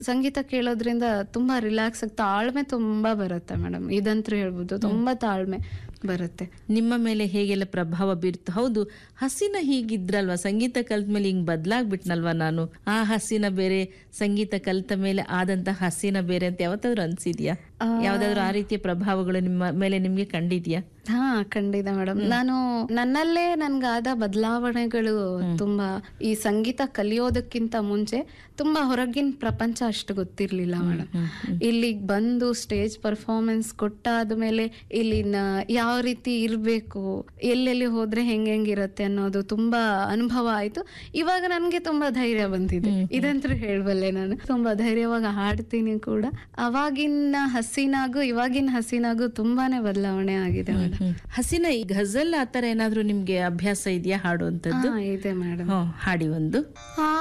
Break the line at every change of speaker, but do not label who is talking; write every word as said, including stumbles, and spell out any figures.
ಸಂಗೀತ ಕೇಳೋದ್ರಿಂದ ತುಂಬಾ ರಿಲ್ಯಾಕ್ಸ್ ಆಗಿ ತಾಳ್ಮೆ ತುಂಬಾ ಬರುತ್ತೆ ಮೇಡಮ್. ಇದಂತೂ ಹೇಳ್ಬೋದು, ತುಂಬಾ ತಾಳ್ಮೆ ಬರುತ್ತೆ.
ನಿಮ್ಮ ಮೇಲೆ ಹೇಗೆಲ್ಲ ಪ್ರಭಾವ ಬೀರ್ತು? ಹೌದು, ಹಸಿನ ಹೀಗಿದ್ರಲ್ವಾ, ಸಂಗೀತ ಕಲ್ತ ಮೇಲೆ ಹಿಂಗ್ ಬದ್ಲಾಗ್ಬಿಟ್ನಲ್ವಾ ನಾನು, ಆ ಹಸಿನ ಬೇರೆ, ಸಂಗೀತ ಕಲ್ತ ಮೇಲೆ ಆದಂತ ಹಸಿನ ಬೇರೆ ಅಂತ ಯಾವತ್ತಾದ್ರೂ ಅನ್ಸಿದ್ಯಾ? ಯಾವ್ದಾದ್ರು ಆ ರೀತಿಯ ಪ್ರಭಾವಗಳು ನಿಮ್ಮ ಮೇಲೆ ನಿಮ್ಗೆ ಕಂಡಿದ್ಯಾ?
ಹಾ, ಖಂಡಿತ ಮೇಡಮ್. ನಾನು ನನ್ನಲ್ಲೇ ನನ್ಗಾದ ಬದಲಾವಣೆಗಳು ತುಂಬಾ, ಈ ಸಂಗೀತ ಕಲಿಯೋದಕ್ಕಿಂತ ಮುಂಚೆ ತುಂಬಾ ಹೊರಗಿನ ಪ್ರಪಂಚ ಅಷ್ಟು ಗೊತ್ತಿರ್ಲಿಲ್ಲ ಮೇಡಮ್. ಇಲ್ಲಿಗ್ ಬಂದು ಸ್ಟೇಜ್ ಪರ್ಫಾರ್ಮೆನ್ಸ್ ಕೊಟ್ಟಾದ್ಮೇಲೆ ಇಲ್ಲಿನ ಯಾವ ರೀತಿ ಇರ್ಬೇಕು, ಎಲ್ಲೆಲ್ಲಿ ಹೋದ್ರೆ ಹೆಂಗ್ ಹೆಂಗಿರತ್ತೆ ಅನ್ನೋದು ತುಂಬಾ ಅನುಭವ ಆಯ್ತು. ಇವಾಗ ನನ್ಗೆ ತುಂಬಾ ಧೈರ್ಯ ಬಂದಿದೆ, ಇದಂತೂ ಹೇಳ್ಬಲ್ಲೆ. ನಾನು ತುಂಬಾ ಧೈರ್ಯವಾಗಿ ಹಾಡ್ತೀನಿ ಕೂಡ. ಅವಾಗಿನ ಹಸಿನಾಗೂ ಇವಾಗಿನ ಹಸಿನಾಗೂ ತುಂಬಾನೇ ಬದಲಾವಣೆ ಆಗಿದೆ ಮೇಡಮ್.
ಹಸಿನ ಈ ಘಜಲ್ ಆತರ ಏನಾದ್ರು ನಿಮ್ಗೆ ಅಭ್ಯಾಸ ಇದೆಯಾ ಹಾಡುವಂತದ್ದು?
ಇದೆ ಮೇಡಮ್.
ಹಾಡಿ ಒಂದು.